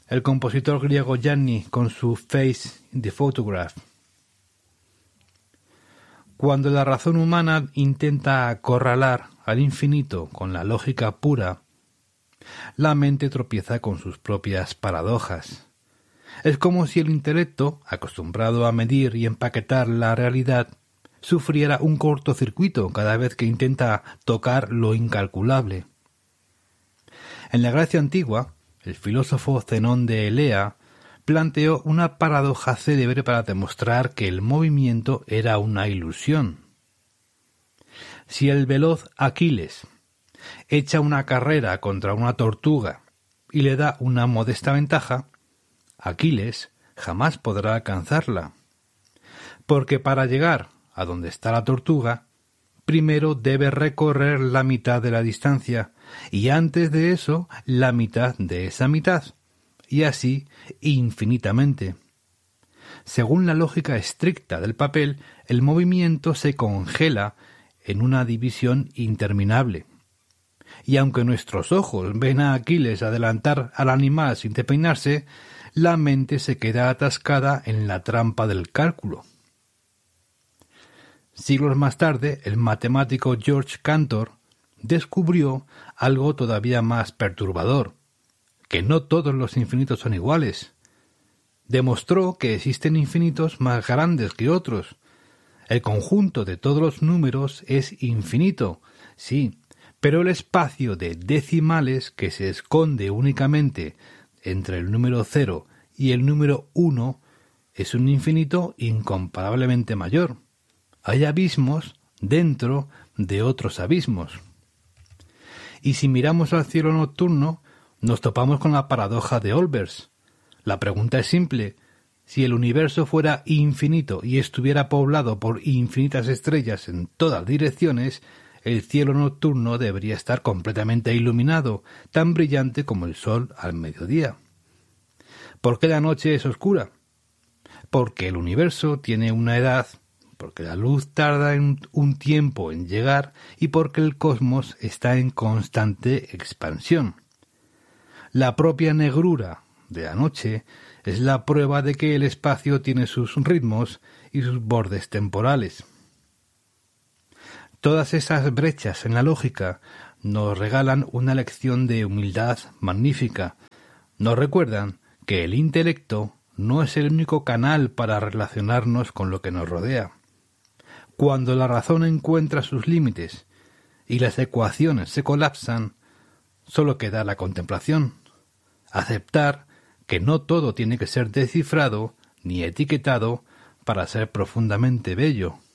el compositor griego Gianni con su Face in the Photograph. Cuando la razón humana intenta acorralar al infinito con la lógica pura, la mente tropieza con sus propias paradojas. Es como si el intelecto, acostumbrado a medir y empaquetar la realidad, sufriera un cortocircuito cada vez que intenta tocar lo incalculable. En la Grecia antigua, el filósofo Zenón de Elea planteó una paradoja célebre para demostrar que el movimiento era una ilusión. Si el veloz Aquiles echa una carrera contra una tortuga y le da una modesta ventaja, Aquiles jamás podrá alcanzarla, porque para llegar a donde está la tortuga, primero debe recorrer la mitad de la distancia y antes de eso la mitad de esa mitad, y así infinitamente. Según la lógica estricta del papel, el movimiento se congela en una división interminable. Y aunque nuestros ojos ven a Aquiles adelantar al animal sin despeinarse, la mente se queda atascada en la trampa del cálculo. Siglos más tarde, el matemático George Cantor descubrió algo todavía más perturbador, que no todos los infinitos son iguales. Demostró que existen infinitos más grandes que otros. El conjunto de todos los números es infinito, sí, pero el espacio de decimales que se esconde únicamente entre el número 0 y el número 1 es un infinito incomparablemente mayor. Hay abismos dentro de otros abismos. Y si miramos al cielo nocturno, nos topamos con la paradoja de Olbers. La pregunta es simple: si el universo fuera infinito y estuviera poblado por infinitas estrellas en todas direcciones, el cielo nocturno debería estar completamente iluminado, tan brillante como el sol al mediodía. ¿Por qué la noche es oscura? Porque el universo tiene una edad, porque la luz tarda un tiempo en llegar y porque el cosmos está en constante expansión. La propia negrura de la noche es la prueba de que el espacio tiene sus ritmos y sus bordes temporales. Todas esas brechas en la lógica nos regalan una lección de humildad magnífica. Nos recuerdan que el intelecto no es el único canal para relacionarnos con lo que nos rodea. Cuando la razón encuentra sus límites y las ecuaciones se colapsan, solo queda la contemplación. Aceptar que no todo tiene que ser descifrado ni etiquetado para ser profundamente bello.